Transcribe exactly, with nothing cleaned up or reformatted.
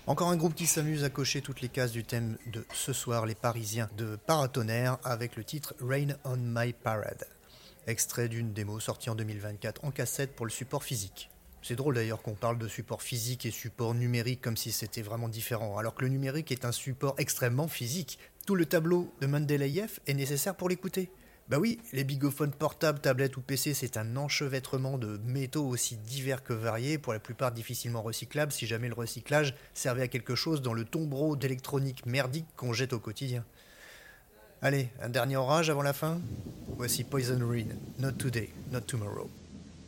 Encore un groupe qui s'amuse à cocher toutes les cases du thème de ce soir, les Parisiens de Paratonnerre, avec le titre Rain on My Parade. Extrait d'une démo sortie en deux mille vingt-quatre en cassette pour le support physique. C'est drôle d'ailleurs qu'on parle de support physique et support numérique comme si c'était vraiment différent, alors que le numérique est un support extrêmement physique. Tout le tableau de Mendeleïev est nécessaire pour l'écouter. Bah oui, les bigophones portables, tablettes ou P C, c'est un enchevêtrement de métaux aussi divers que variés, pour la plupart difficilement recyclables si jamais le recyclage servait à quelque chose dans le tombereau d'électronique merdique qu'on jette au quotidien. Allez, un dernier orage avant la fin ? Voici Poison Rain, Not Today, Not Tomorrow.